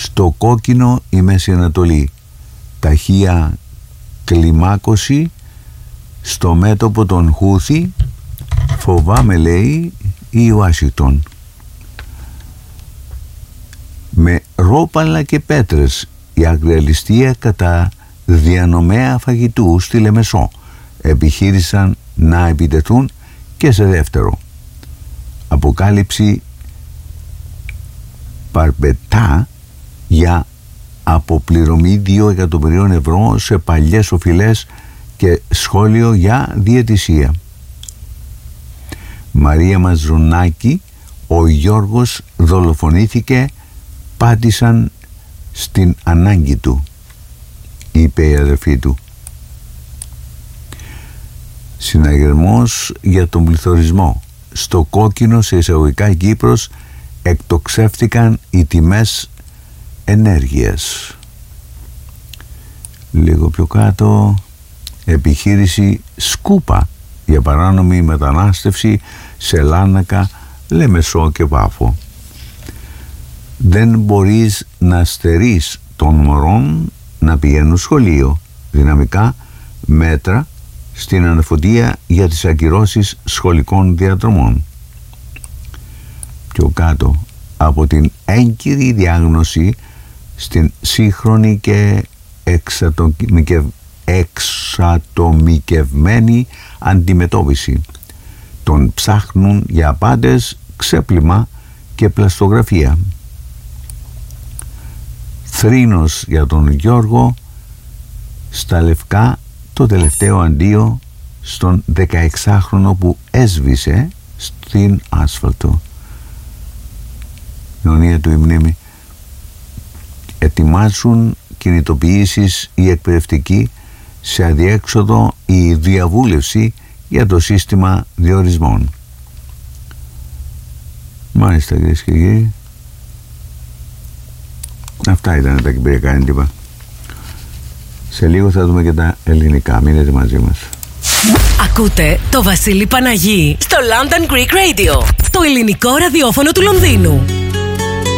Στο κόκκινο η Μέση Ανατολή, ταχεία κλιμάκωση στο μέτωπο των Χούθη, φοβάμαι λέει η Ουάσιγκτον. Με ρόπαλα και πέτρες η αγριαλιστία κατά διανομέα φαγητού στη Λεμεσό επιχείρησαν να επιτεθούν και σε δεύτερο. Αποκάλυψη Παρπετά για αποπληρωμή 2 εκατομμυρίων ευρώ σε παλιές οφειλές και σχόλιο για διαιτησία. Μαρία Μαζονάκη, ο Γιώργος δολοφονήθηκε, πάτησαν στην ανάγκη του, είπε η αδερφή του. Συναγερμός για τον πληθωρισμό. Στο κόκκινο, σε εισαγωγικά Κύπρος, εκτοξεύτηκαν οι τιμές ενέργειας. Λίγο πιο κάτω, επιχείρηση Σκούπα για παράνομη μετανάστευση σε Λάρνακα, Λεμεσό και Πάφο. Δεν μπορείς να στερείς των μωρών να πηγαίνουν σχολείο. Δυναμικά μέτρα στην αναφωτία για τις ακυρώσεις σχολικών διαδρομών. Πιο κάτω, από την έγκυρη διάγνωση στην σύγχρονη και εξατομικευμένη αντιμετώπιση. Τον ψάχνουν για απάντες, ξέπλυμα και πλαστογραφία. Θρήνος για τον Γιώργο, στα Λευκά το τελευταίο αντίο στον 16χρονο που έσβησε στην άσφαλτο. Αιωνία του η μνήμη. Ετοιμάζουν κινητοποιήσεις οι εκπαιδευτικοί σε αδιέξοδο η διαβούλευση για το σύστημα διορισμών. Μάλιστα, κυρίες και κύριοι. Αυτά ήταν τα κυπριακά έντυπα. Σε λίγο θα δούμε και τα ελληνικά. Μείνετε μαζί μας. Ακούτε το Βασίλη Παναγί στο London Greek Radio, το ελληνικό ραδιόφωνο του Λονδίνου.